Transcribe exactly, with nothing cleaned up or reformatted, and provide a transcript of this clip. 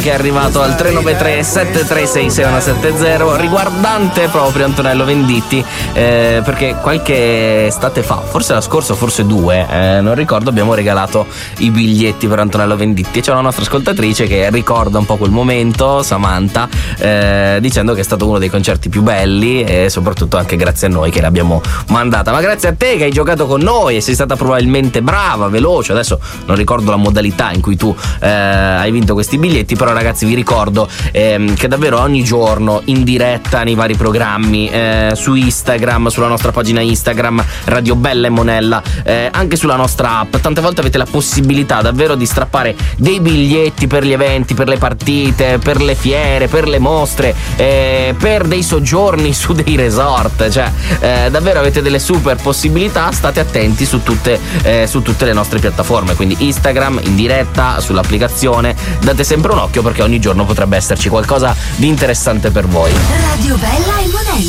che è arrivato al tre nove tre sette tre sei sei uno sette zero riguardante proprio Antonello Venditti, eh, perché qualche estate fa, forse la scorsa, forse due, eh, non ricordo, abbiamo regalato i biglietti per Antonello Venditti e c'è una nostra ascoltatrice che ricorda un po' quel momento, Samantha, eh, dicendo che è stato uno dei concerti più belli e soprattutto anche grazie a noi che l'abbiamo mandata, ma grazie a te che hai giocato con noi e sei stata probabilmente brava, veloce. Adesso non ricordo la modalità in cui tu eh, hai vinto questi biglietti, però ragazzi vi ricordo ehm, che davvero ogni giorno in diretta nei vari programmi, eh, su Instagram, sulla nostra pagina Instagram Radio Bella e Monella, eh, anche sulla nostra app, tante volte avete la possibilità davvero di strappare dei biglietti per gli eventi, per le partite, per le fiere, per le mostre, eh, per dei soggiorni su dei resort, cioè eh, davvero avete delle super possibilità. State attenti su tutte, eh, su tutte le nostre piattaforme, quindi Instagram, in diretta, sull'applicazione, date sempre un occhio perché ogni giorno potrebbe esserci qualcosa di interessante per voi. Radio Bella e Monella.